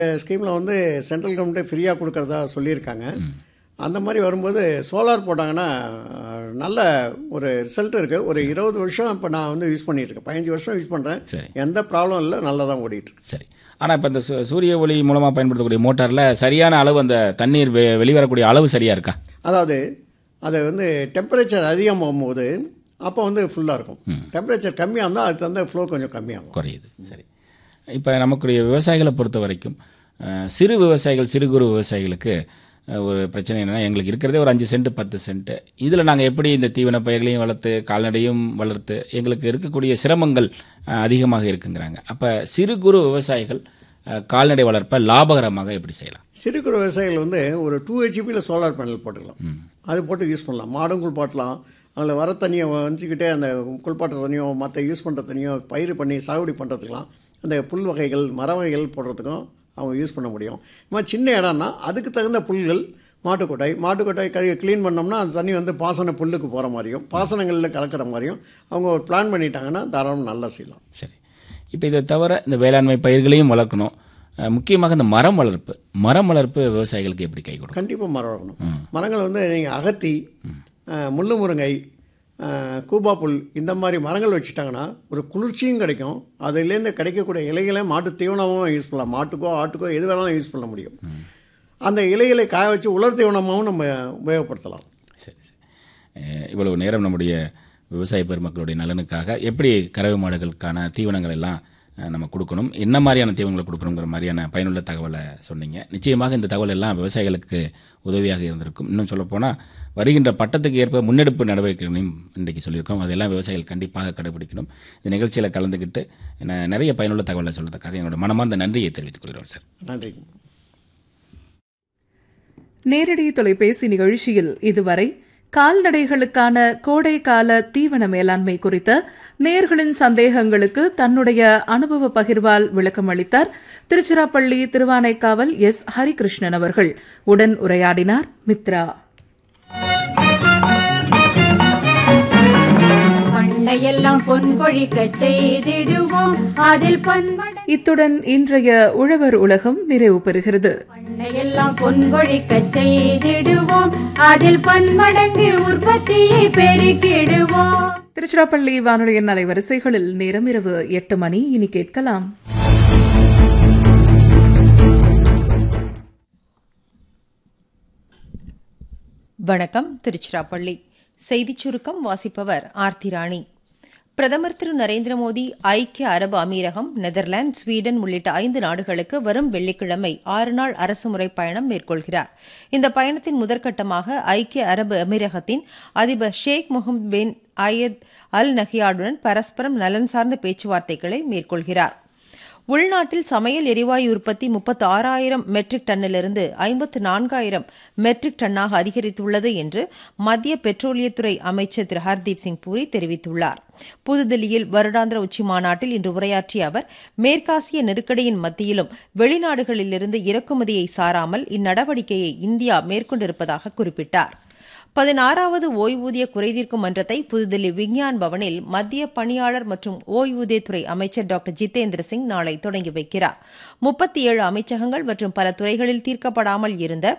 ஸ்கீமில் வந்து சென்ட்ரல் கவர்மெண்ட்டே ஃப்ரீயாக கொடுக்குறதா சொல்லியிருக்காங்க. அந்த மாதிரி வரும்போது சோலார் போட்டாங்கன்னா நல்ல ஒரு ரிசல்ட் இருக்குது. ஒரு 20 வருஷம் இப்போ நான் வந்து யூஸ் பண்ணிகிட்ருக்கேன். 15 வருஷம் யூஸ் பண்ணுறேன். எந்த ப்ராப்ளம் இல்லை, நல்லா தான் ஓடிட்டுருக்கு. சரி. ஆனால் இப்போ இந்த சூரிய ஒளி மூலமாக பயன்படுத்தக்கூடிய மோட்டாரில் சரியான அளவு அந்த தண்ணீர் வெளிவரக்கூடிய அளவு சரியாக இருக்கா? அதாவது அது வந்து டெம்பரேச்சர் அதிகமாகும் போது அப்போ வந்து ஃபுல்லாக இருக்கும். டெம்பரேச்சர் கம்மியாக இருந்தால் அதுக்கு தகுந்த ஃப்ளோ கொஞ்சம் கம்மியாகும், குறையுது. சரி. இப்போ நமக்குடைய விவசாயிகளை பொறுத்த வரைக்கும் சிறு விவசாயிகள், சிறு குறு விவசாயிகளுக்கு ஒரு பிரச்சனை என்னென்னா, எங்களுக்கு இருக்கிறதே ஒரு 5 சென்ட் 10 சென்ட், இதில் நாங்கள் எப்படி இந்த தீவன பயிர்களையும் வளர்த்து கால்நடையும் வளர்த்து எங்களுக்கு இருக்கக்கூடிய சிரமங்கள் அதிகமாக இருக்குங்கிறாங்க. அப்போ சிறு குறு விவசாயிகள் கால்நடை வளர்ப்பை லாபகரமாக எப்படி செய்யலாம்? சிறு குறு விவசாயிகள் வந்து ஒரு 2 ஹெச்பியில் சோலார் பேனல் போட்டுக்கலாம். அது போட்டு யூஸ் பண்ணலாம். மாடும் குளிப்பாட்டலாம். அதில் வர தண்ணியை வச்சுக்கிட்டே அந்த குளிப்பாட்டுற தண்ணியோ மற்ற யூஸ் பண்ணுற தண்ணியோ பயிர் பண்ணி சாகுபடி பண்ணுறதுக்கெலாம், அந்த புல் வகைகள் மர வகைகள் போடுறதுக்கும் அவங்க யூஸ் பண்ண முடியும். இந்த மாதிரி சின்ன இடம்னா அதுக்கு தகுந்த புல்கள், மாட்டுக்கொட்டை க்ளீன் பண்ணோம்னா அந்த தண்ணி வந்து பாசன புல்லுக்கு போகிற மாதிரியும் பாசனங்களில் கலக்கிற மாதிரியும் அவங்க ஒரு பிளான் பண்ணிட்டாங்கன்னா தாராளம் நல்லா செய்யலாம். சரி. இப்போ இதை தவிர இந்த வேளாண்மை பயிர்களையும் வளர்க்கணும். முக்கியமாக இந்த மரம் வளர்ப்பு விவசாயிகளுக்கு எப்படி கை கொடுக்கும்? கண்டிப்பாக மரம் வளர்க்கணும். மரங்கள் வந்து நீங்கள் அகத்தி, முள்ளு முருங்கை, கூபா புல் இந்த மாதிரி மரங்கள் வச்சுட்டாங்கன்னா ஒரு குளிர்ச்சியும் கிடைக்கும். அதுலேருந்து கிடைக்கக்கூடிய இலைகளை மாட்டு தீவனமாகவும் யூஸ் பண்ணலாம். மாட்டுக்கோ ஆட்டுக்கோ எது வேணாலும் யூஸ் பண்ண முடியும். அந்த இலைகளை காய வச்சு உலர் தீவனமாகவும் நம்ம உபயோகப்படுத்தலாம். சரி. இவ்வளவு நேரம் நம்முடைய விவசாய பெருமக்களுடைய நலனுக்காக எப்படி கறவை மாடுகளுக்கான தீவனங்கள் எல்லாம் நம்ம கொடுக்கணும், என்ன மாதிரியான தீவனங்களை கொடுக்கணுங்கிற மாதிரியான பயனுள்ள தகவலை சொன்னீங்க. நிச்சயமாக இந்த தகவல் எல்லாம் விவசாயிகளுக்கு உதவியாக இருந்திருக்கும். இன்னும் சொல்லப்போனால் வருகின்ற பட்டத்துக்கு ஏற்ப முன்னெடுப்பு நடவடிக்கைகளையும் இன்றைக்கு சொல்லியிருக்கோம். அதெல்லாம் விவசாயிகள் கண்டிப்பாக கடைபிடிக்கணும். இந்த நிகழ்ச்சியில் கலந்துக்கிட்டு நிறைய பயனுள்ள தகவலை சொல்றதுக்காக என்னோட மனமார்ந்த நன்றியை தெரிவித்துக் கொள்கிறோம் சார். நன்றி. நேரடி தொலைபேசி நிகழ்ச்சியில் இதுவரை கால்நடைகளுக்கான கோடை கால தீவன மேலாண்மை குறித்த நேயர்களின் சந்தேகங்களுக்கு தன்னுடைய அனுபவ பகிர்வால் விளக்கம் அளித்தார் திருச்சிராப்பள்ளி திருவானைக்காவல் எஸ் ஹரிகிருஷ்ணன் அவர்கள். உடன் உரையாடினார் மித்ரா. இத்துடன் இன்றைய உழவர் உலகம் நிறைவு பெறுகிறது. எல்லாம் பொன்கொழிக்கச் செய்திடுவோம், அதில் பன்மடங்கு உற்பத்தியை பெருக்கிடுவோம். திருச்சிராப்பள்ளி வானொலியின் அலைவரிசைகளில் நேரம் இரவு 8 மணி. இனி கேட்கலாம் வணக்கம். திருச்சிராப்பள்ளி செய்திச் சுருக்கம் வாசிப்பவர் ஆர்த்தி ராணி. பிரதமர் திரு நரேந்திர மோடி ஐக்கிய அரபு அமீரகம், நெதர்லாந்து, ஸ்வீடன் உள்ளிட்ட 5 நாடுகளுக்கு வரும் வெள்ளிக்கிழமை 6 நாள் அரசுமுறை பயணம் மேற்கொள்கிறார். இந்த பயணத்தின் முதற்கட்டமாக ஐக்கிய அரபு அமீரகத்தின் அதிபர் ஷேக் முகமது பின் அயத் அல் நஹியானுடன் பரஸ்பரம் நலன் சார்ந்த பேச்சுவார்த்தைகளை மேற்கொள்கிறார். உள்நாட்டில் சமையல் எரிவாயு உற்பத்தி 36,000 மெட்ரிக் டன்னிலிருந்து 54,000 மெட்ரிக் டன்னாக அதிகரித்துள்ளது என்று மத்திய பெட்ரோலியத்துறை அமைச்சர் திரு ஹர்தீப் சிங் பூரி தெரிவித்துள்ளார். புதுதில்லியில் வருடாந்திர உச்சிமாநாட்டில் இன்று உரையாற்றிய அவர், மேற்காசிய நெருக்கடியின் மத்தியிலும் வெளிநாடுகளிலிருந்து இறக்குமதியை சாராமல் இந்நடவடிக்கையை இந்தியா மேற்கொண்டிருப்பதாக குறிப்பிட்டார். 16வது ஓய்வூதிய குறைதீர்க்கும் மன்றத்தை புதுதில்லி விஞ்ஞான் பவனில் மத்திய பணியாளர் மற்றும் ஓய்வூதியத்துறை அமைச்சர் டாக்டர் ஜிதேந்திர சிங் நாளை தொடங்கி வைக்கிறார். 37 அமைச்சகங்கள் மற்றும் பல துறைகளில் தீர்க்கப்படாமல் இருந்த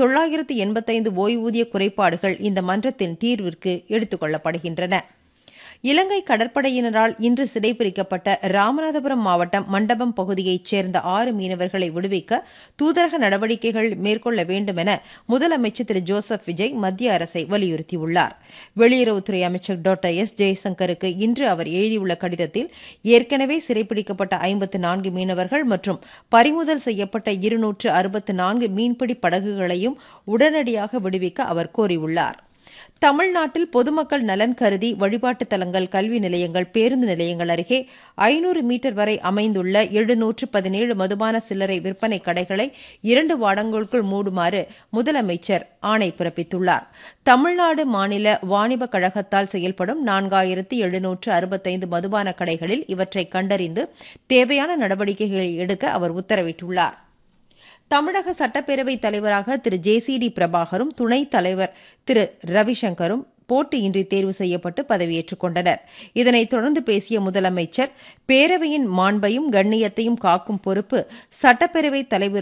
985 ஓய்வூதிய குறைபாடுகள் இந்த மன்றத்தின் தீர்விற்கு எடுத்துக் கொள்ளப்படுகின்றன. இலங்கை கடற்படையினரால் இன்று சிறைபிடிக்கப்பட்ட ராமநாதபுரம் மாவட்டம் மண்டபம் பகுதியைச் சேர்ந்த 6 மீனவர்களை விடுவிக்க தூதரக நடவடிக்கைகள் மேற்கொள்ள வேண்டும் என முதலமைச்சர் திரு ஜோசப் விஜய் மத்திய அரசை வலியுறுத்தியுள்ளார். வெளியுறவுத்துறை அமைச்சர் டாக்டர் எஸ் ஜெய்சங்கருக்கு இன்று அவர் எழுதியுள்ள கடிதத்தில் ஏற்கனவே சிறைப்பிடிக்கப்பட்ட 54 மீனவர்கள் மற்றும் பறிமுதல் செய்யப்பட்ட 264 மீன்பிடி படகுகளையும் உடனடியாக விடுவிக்க அவர் கோரியுள்ளார். தமிழ்நாட்டில் பொதுமக்கள் நலன் கருதி வழிபாட்டுத் தலங்கள், கல்வி நிலையங்கள், பேருந்து நிலையங்கள் அருகே 500 மீட்டர் வரை அமைந்துள்ள 717 மதுபான சில்லறை விற்பனை கடைகளை 2 வாரங்களுக்குள் மூடுமாறு முதலமைச்சர் ஆணை பிறப்பித்துள்ளார். தமிழ்நாடு மாநில வாணிப கழகத்தால் செயல்படும் 4765 மதுபான கடைகளில் இவற்றை கண்டறிந்து தேவையான நடவடிக்கைகளை எடுக்க அவர் உத்தரவிட்டுள்ளார். தமிழக சட்டப்பேரவைத் தலைவராக திரு ஜே.சி.டி. பிரபாகரும், துணைத் தலைவர் திரு ரவிசங்கரும், போட்டியின்றி தேர்வு செய்யப்பட்டு பதவியேற்றுக் கொண்டனர். இதனைத் தொடர்ந்து பேசிய முதலமைச்சர், பேரவையின் மாண்பையும் கண்ணியத்தையும் காக்கும் பொறுப்பு சட்டப்பேரவைத் தலைவர்